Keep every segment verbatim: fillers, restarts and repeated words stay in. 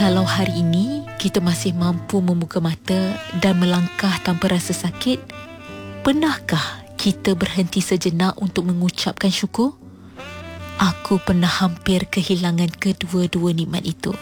Kalau hari ini kita masih mampu membuka mata dan melangkah tanpa rasa sakit, pernahkah kita berhenti sejenak untuk mengucapkan syukur? Aku pernah hampir kehilangan kedua-dua nikmat itu.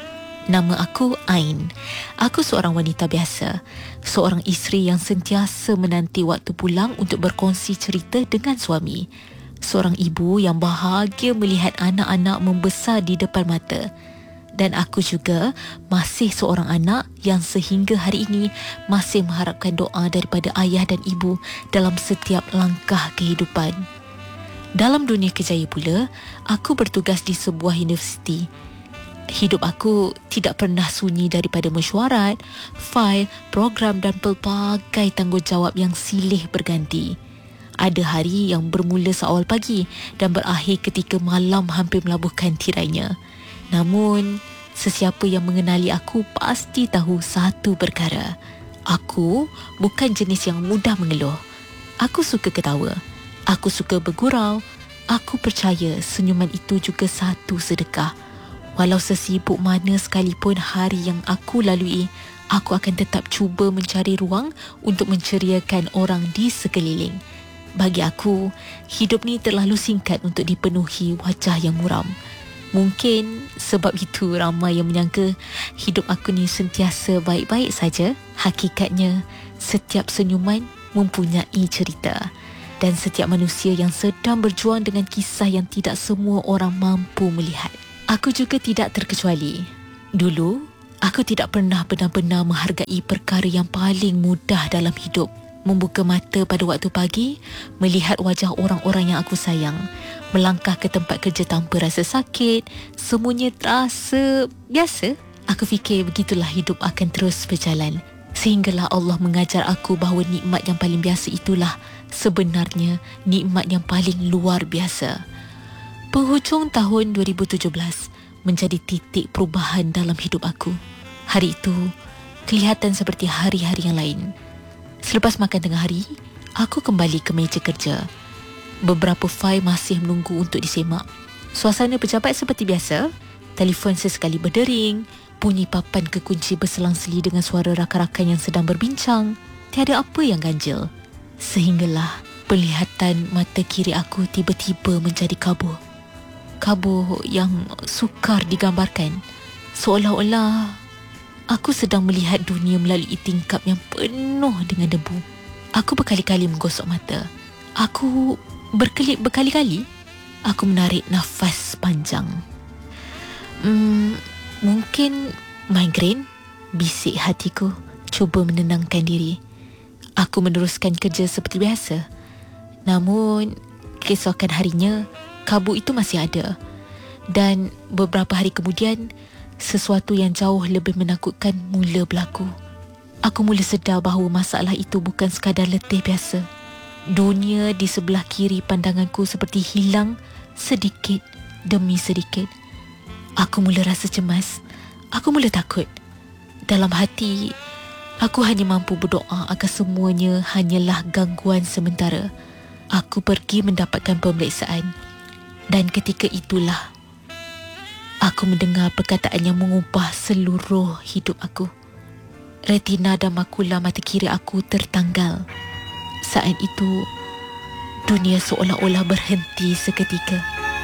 Nama aku Ain. Aku seorang wanita biasa, seorang isteri yang sentiasa menanti waktu pulang untuk berkongsi cerita dengan suami. Seorang ibu yang bahagia melihat anak-anak membesar di depan mata. Dan aku juga masih seorang anak yang sehingga hari ini masih mengharapkan doa daripada ayah dan ibu dalam setiap langkah kehidupan. Dalam dunia kerjaya pula, aku bertugas di sebuah universiti. Hidup aku tidak pernah sunyi daripada mesyuarat, fail, program dan pelbagai tanggungjawab yang silih berganti. Ada hari yang bermula seawal pagi dan berakhir ketika malam hampir melabuhkan tirainya. Namun, sesiapa yang mengenali aku pasti tahu satu perkara. Aku bukan jenis yang mudah mengeluh. Aku suka ketawa. Aku suka bergurau. Aku percaya senyuman itu juga satu sedekah. Walau sesibuk mana sekalipun hari yang aku lalui, aku akan tetap cuba mencari ruang untuk menceriakan orang di sekeliling. Bagi aku, hidup ni terlalu singkat untuk dipenuhi wajah yang muram. Mungkin sebab itu ramai yang menyangka hidup aku ni sentiasa baik-baik saja. Hakikatnya, setiap senyuman mempunyai cerita. Dan setiap manusia yang sedang berjuang dengan kisah yang tidak semua orang mampu melihat. Aku juga tidak terkecuali. Dulu, aku tidak pernah benar-benar menghargai perkara yang paling mudah dalam hidup. Membuka mata pada waktu pagi, melihat wajah orang-orang yang aku sayang, melangkah ke tempat kerja tanpa rasa sakit, semuanya terasa biasa. Aku fikir begitulah hidup akan terus berjalan. Sehinggalah Allah mengajar aku bahawa nikmat yang paling biasa itulah sebenarnya nikmat yang paling luar biasa. Penghujung tahun dua ribu tujuh belas menjadi titik perubahan dalam hidup aku. Hari itu kelihatan seperti hari-hari yang lain. Selepas makan tengah hari, aku kembali ke meja kerja. Beberapa fail masih menunggu untuk disemak. Suasana pejabat seperti biasa. Telefon sesekali berdering, bunyi papan kekunci berselang-seli dengan suara rakan-rakan yang sedang berbincang. Tiada apa yang ganjil. Sehinggalah penglihatan mata kiri aku tiba-tiba menjadi kabur. Kabur yang sukar digambarkan. Seolah-olah aku sedang melihat dunia melalui tingkap yang penuh dengan debu. Aku berkali-kali menggosok mata. Aku berkelip berkali-kali. Aku menarik nafas panjang. Hmm, mungkin migrain, bisik hatiku cuba menenangkan diri. Aku meneruskan kerja seperti biasa. Namun, keesokan harinya, kabut itu masih ada. Dan beberapa hari kemudian, sesuatu yang jauh lebih menakutkan mula berlaku. Aku mula sedar bahawa masalah itu bukan sekadar letih biasa. Dunia di sebelah kiri pandanganku seperti hilang sedikit demi sedikit. Aku mula rasa cemas. Aku mula takut. Dalam hati, aku hanya mampu berdoa agar semuanya hanyalah gangguan sementara. Aku pergi mendapatkan pemeriksaan. Dan ketika itulah aku mendengar perkataan yang mengubah seluruh hidup aku. Retina dan makula mata kiri aku tertanggal. Saat itu, dunia seolah-olah berhenti seketika.